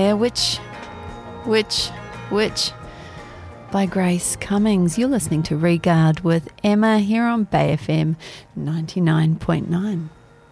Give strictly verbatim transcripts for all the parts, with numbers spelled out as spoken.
there. Which, which, which? By Grace Cummings. You're listening to Regard with Emma here on Bay F M ninety-nine point nine.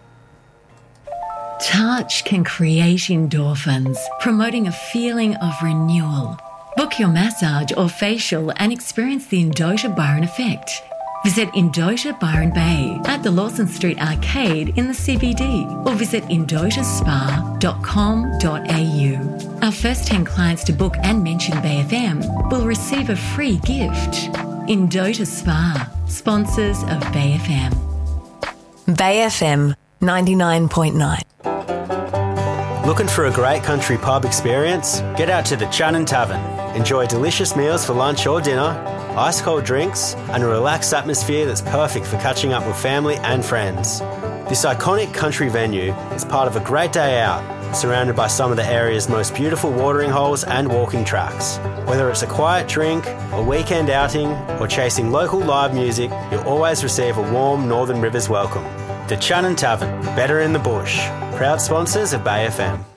Touch can create endorphins, promoting a feeling of renewal. Book your massage or facial and experience the Endota Byron effect. Visit Endota Byron Bay at the Lawson Street Arcade in the C B D or visit endota spa dot com dot a u. Our first ten clients to book and mention Bay F M will receive a free gift. Endota Spa, sponsors of Bay F M. Bay F M ninety-nine point nine. Looking for a great country pub experience? Get out to the Channon Tavern. Enjoy delicious meals for lunch or dinner, ice-cold drinks, and a relaxed atmosphere that's perfect for catching up with family and friends. This iconic country venue is part of a great day out, surrounded by some of the area's most beautiful watering holes and walking tracks. Whether it's a quiet drink, a weekend outing, or chasing local live music, you'll always receive a warm Northern Rivers welcome. The Channon Tavern, better in the bush. Proud sponsors of Bay F M.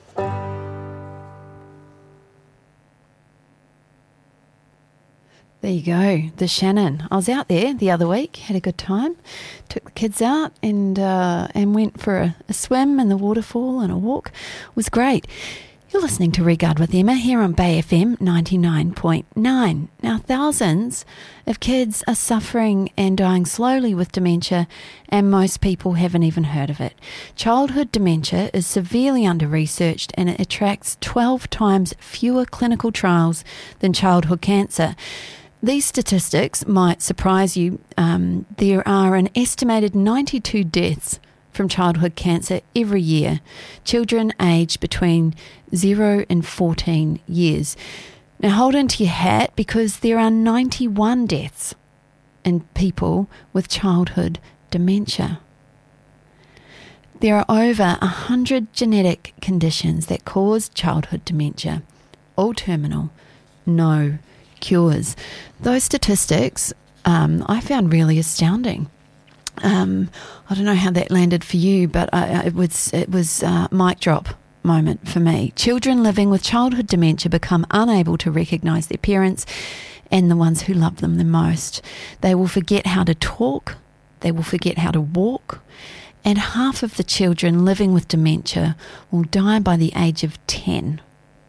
There you go, the Shannon. I was out there the other week, had a good time, took the kids out and uh, and went for a, a swim in the waterfall and a walk. It was great. You're listening to Regard with Emma here on Bay F M ninety-nine point nine. Now, thousands of kids are suffering and dying slowly with dementia, and most people haven't even heard of it. Childhood dementia is severely under-researched, and it attracts twelve times fewer clinical trials than childhood cancer. These statistics might surprise you. Um, there are an estimated ninety-two deaths from childhood cancer every year, children aged between zero and fourteen years. Now hold onto your hat, because there are ninety-one deaths in people with childhood dementia. There are over one hundred genetic conditions that cause childhood dementia, all terminal, no cures. Those statistics um, I found really astounding. Um, I don't know how that landed for you, but I, it was it was a mic drop moment for me. Children living with childhood dementia become unable to recognise their parents and the ones who love them the most. They will forget how to talk, they will forget how to walk, and half of the children living with dementia will die by the age of ten.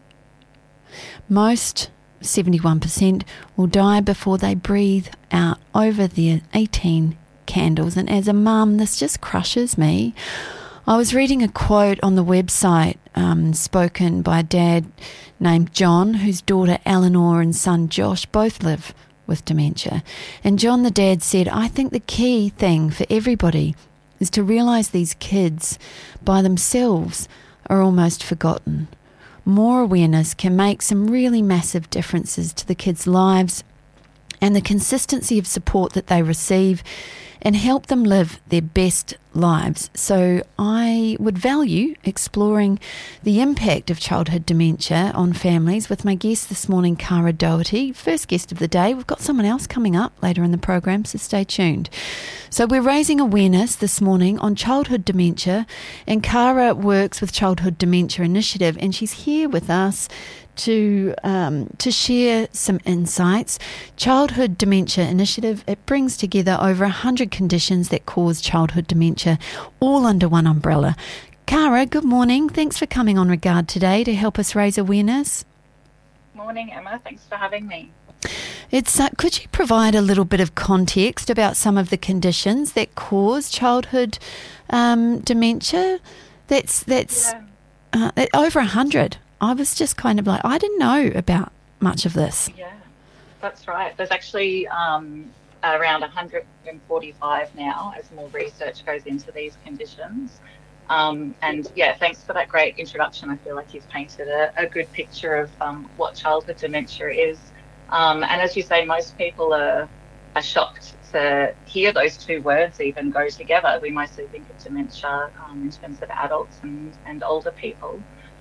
Most, seventy-one percent, will die before they breathe out over their eighteen candles. And as a mum, this just crushes me. I was reading a quote on the website um, spoken by a dad named John, whose daughter Eleanor and son Josh both live with dementia. And John, the dad, said, "I think the key thing for everybody is to realise these kids by themselves are almost forgotten. More awareness can make some really massive differences to the kids' lives and the consistency of support that they receive, and help them live their best lives." So I would value exploring the impact of childhood dementia on families with my guest this morning, Cara Doherty, first guest of the day. We've got someone else coming up later in the program, so stay tuned. So we're raising awareness this morning on childhood dementia, and Cara works with Childhood Dementia Initiative, and she's here with us to um, to share some insights. Childhood Dementia Initiative, it brings together over one hundred conditions that cause childhood dementia, all under one umbrella. Cara, good morning. Thanks for coming on Regard today to help us raise awareness. Morning, Emma. Thanks for having me. It's uh, could you provide a little bit of context about some of the conditions that cause childhood um, dementia? That's that's yeah. uh, over a hundred. I was just kind of like, I didn't know about much of this. Yeah, that's right. There's actually um, around one hundred forty-five now as more research goes into these conditions. Um, and yeah, thanks for that great introduction. I feel like you've painted a, a good picture of um, what childhood dementia is. Um, and as you say, most people are, are shocked to hear those two words even go together. We mostly think of dementia um, in terms of adults and, and older people.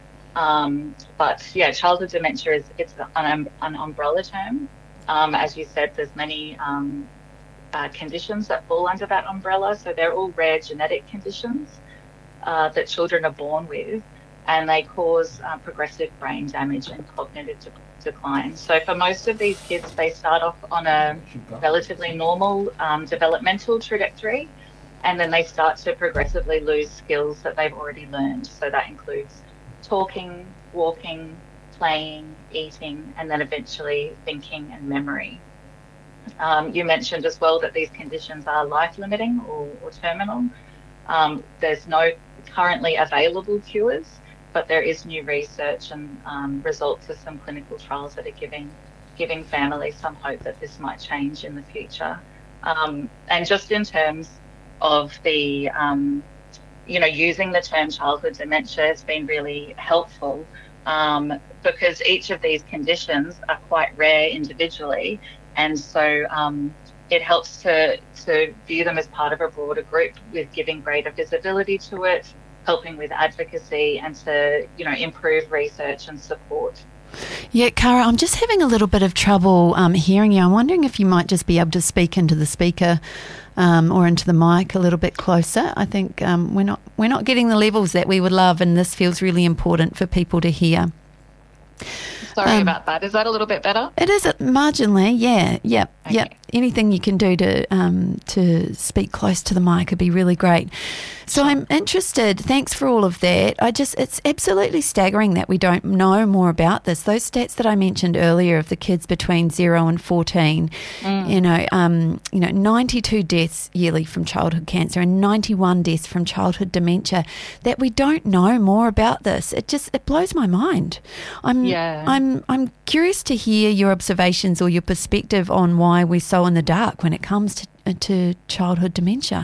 Um, but yeah, childhood dementia is it's an, an umbrella term. Um, as you said, there's many um, uh, conditions that fall under that umbrella. So they're all rare genetic conditions uh, that children are born with. and they cause uh, progressive brain damage and cognitive de- decline. So for most of these kids, they start off on a relatively normal um, developmental trajectory, and then they start to progressively lose skills that they've already learned. So that includes talking, walking, playing, eating, and then eventually thinking and memory. Um, you mentioned as well that these conditions are life-limiting or, or terminal. Um, there's no currently available cures, but there is new research and um, results of some clinical trials that are giving giving families some hope that this might change in the future. Um, and just in terms of the, um, you know, using the term childhood dementia has been really helpful um, because each of these conditions are quite rare individually. And so um, it helps to, to view them as part of a broader group with giving greater visibility to it, helping with advocacy and to, you know, improve research and support. Yeah, Cara, I'm just having a little bit of trouble um, hearing you. I'm wondering if you might just be able to speak into the speaker um, or into the mic a little bit closer. I think um, we're not we're not getting the levels that we would love, and this feels really important for people to hear. Sorry Um, about that. Is that a little bit better? It is marginally, yeah, yep, Okay. yep. Anything you can do to um, to speak close to the mic would be really great. So I'm interested. Thanks for all of that. I just, it's absolutely staggering that we don't know more about this. Those stats that I mentioned earlier of the kids between zero and fourteen, Mm. you know, um, you know, ninety-two deaths yearly from childhood cancer and ninety-one deaths from childhood dementia. That we don't know more about this. It just, it blows my mind. I'm, Yeah. I'm, I'm curious to hear your observations or your perspective on why we're so in the dark when it comes to, to childhood dementia.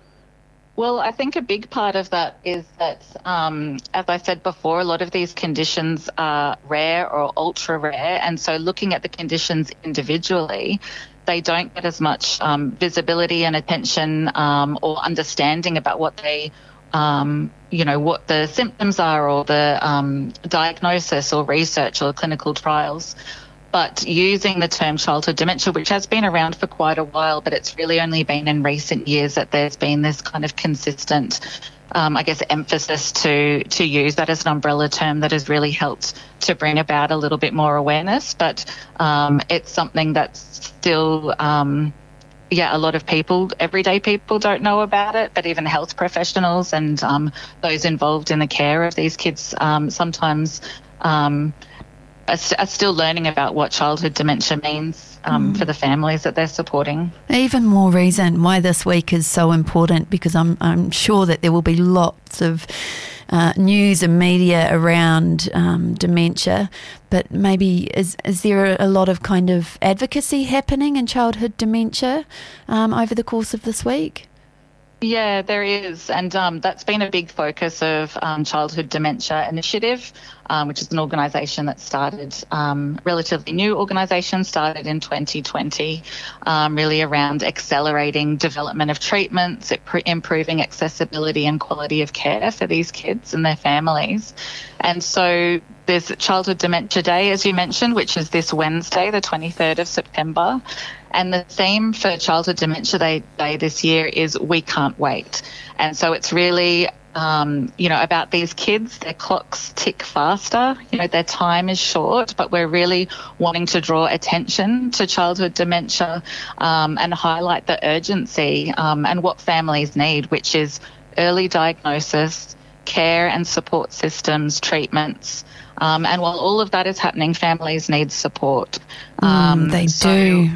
Well, I think a big part of that is that, um, as I said before, a lot of these conditions are rare or ultra rare. And so looking at the conditions individually, they don't get as much um, visibility and attention um, or understanding about what they, um, you know, what the symptoms are or the um, diagnosis or research or clinical trials. But using the term childhood dementia, which has been around for quite a while, but it's really only been in recent years that there's been this kind of consistent, um, I guess, emphasis to to use that as an umbrella term that has really helped to bring about a little bit more awareness. But um, it's something that's still, um, yeah, a lot of people, everyday people don't know about it, but even health professionals and um, those involved in the care of these kids um, sometimes um are, st- are still learning about what childhood dementia means um, mm. for the families that they're supporting. Even more reason why this week is so important, because I'm I'm sure that there will be lots of uh, news and media around um, dementia, but maybe is is there a lot of kind of advocacy happening in childhood dementia um, over the course of this week? Yeah, there is. And um, that's been a big focus of um, Childhood Dementia Initiative, um, which is an organisation that started, um, relatively new organisation, started in twenty twenty, um, really around accelerating development of treatments, improving accessibility and quality of care for these kids and their families. And so there's Childhood Dementia Day, as you mentioned, which is this Wednesday, the twenty-third of September. And the theme for Childhood Dementia Day, Day this year is We Can't Wait. And so it's really, um, you know, about these kids. Their clocks tick faster. You know, their time is short, but we're really wanting to draw attention to childhood dementia um, and highlight the urgency um, and what families need, which is early diagnosis, care and support systems, treatments. Um, and while all of that is happening, families need support. Um, mm, they so, do.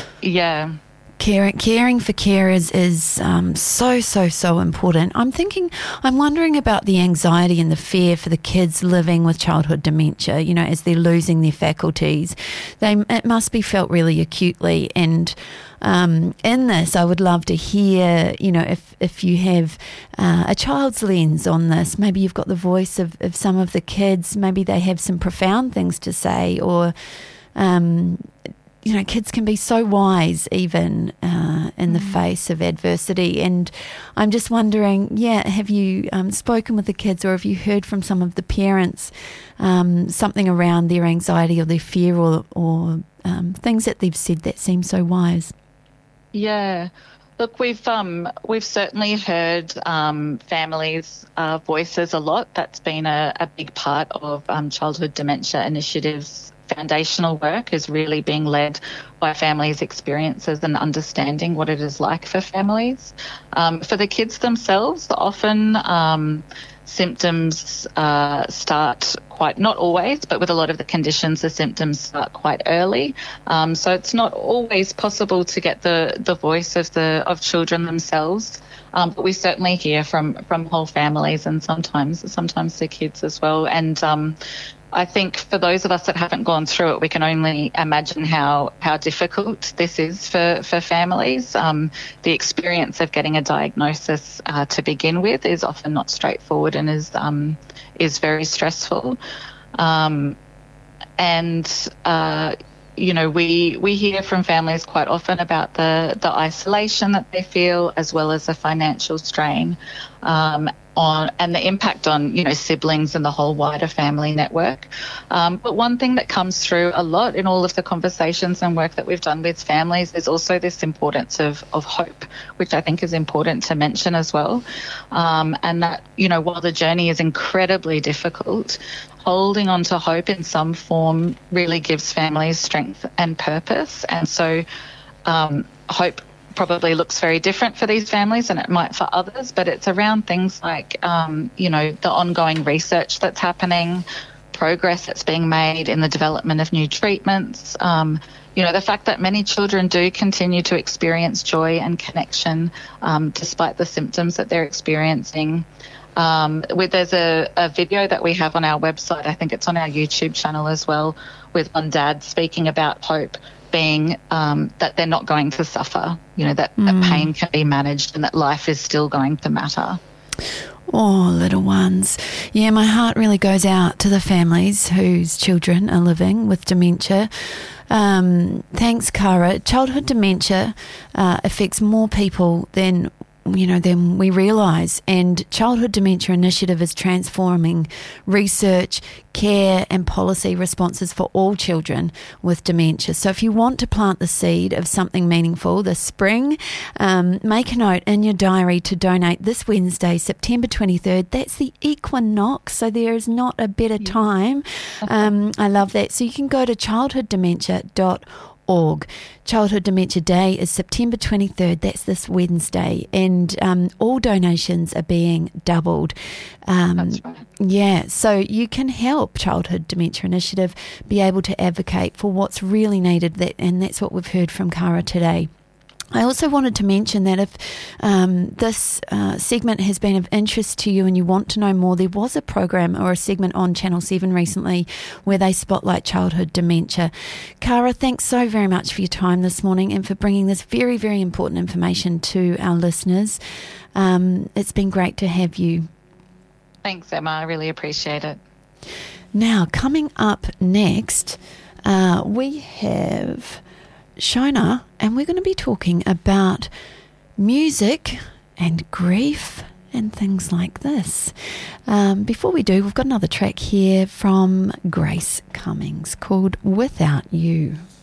Yeah. Caring, caring for carers is um, so, so, so important. I'm thinking, I'm wondering about the anxiety and the fear for the kids living with childhood dementia, you know, as they're losing their faculties. They, it must be felt really acutely. And um, in this, I would love to hear, you know, if, if you have uh, a child's lens on this, maybe you've got the voice of, of some of the kids, maybe they have some profound things to say, or um you know, kids can be so wise even uh, in the face of adversity. And I'm just wondering, yeah, have you um, spoken with the kids, or have you heard from some of the parents um, something around their anxiety or their fear, or, or um, things that they've said that seem so wise? Yeah. Look, we've um, we've certainly heard um, families' uh, voices a lot. That's been a, a big part of um, Childhood Dementia Initiative's foundational work, is really being led by families' experiences and understanding what it is like for families. Um, for the kids themselves, often um, symptoms uh, start quite, not always, but with a lot of the conditions, the symptoms start quite early. Um, so it's not always possible to get the, the voice of the of children themselves. Um, but we certainly hear from, from whole families and sometimes sometimes the kids as well. And um, I think for those of us that haven't gone through it, we can only imagine how, how difficult this is for, for families. Um, the experience of getting a diagnosis uh, to begin with is often not straightforward and is um, is very stressful. Um, and uh, you know, we we hear from families quite often about the the isolation that they feel, as well as the financial strain. Um, On, and the impact on, you know, siblings and the whole wider family network. Um, but one thing that comes through a lot in all of the conversations and work that we've done with families is also this importance of, of hope, which I think is important to mention as well. Um, and that, you know, while the journey is incredibly difficult, holding on to hope in some form really gives families strength and purpose. And so um, hope probably looks very different for these families than it might for others, but it's around things like, um, you know, the ongoing research that's happening, progress that's being made in the development of new treatments, um, you know, the fact that many children do continue to experience joy and connection um, despite the symptoms that they're experiencing. Um, with, there's a, a video that we have on our website, I think it's on our YouTube channel as well, with one dad speaking about hope being um, that they're not going to suffer, you know, that, mm. that pain can be managed and that life is still going to matter. Oh, little ones. Yeah, my heart really goes out to the families whose children are living with dementia. Um, thanks, Cara. Childhood dementia uh, affects more people than you know, than we realise. And Childhood Dementia Initiative is transforming research, care and policy responses for all children with dementia. So if you want to plant the seed of something meaningful this spring, um, make a note in your diary to donate this Wednesday, September twenty-third. That's the equinox, so there is not a better time. Um, I love that. So you can go to childhood dementia dot org. Childhood Dementia Day is September twenty-third. That's this Wednesday, and um, all donations are being doubled. Um, That's right. Yeah, so you can help Childhood Dementia Initiative be able to advocate for what's really needed, that, and that's what we've heard from Cara today. I also wanted to mention that if um, this uh, segment has been of interest to you and you want to know more, there was a program or a segment on Channel seven recently where they spotlight childhood dementia. Cara, thanks so very much for your time this morning and for bringing this very, very important information to our listeners. Um, it's been great to have you. Thanks, Emma. I really appreciate it. Now, coming up next, uh, we have Shona, and we're going to be talking about music and grief and things like this. Um, before we do, we've got another track here from Grace Cummings called Without You.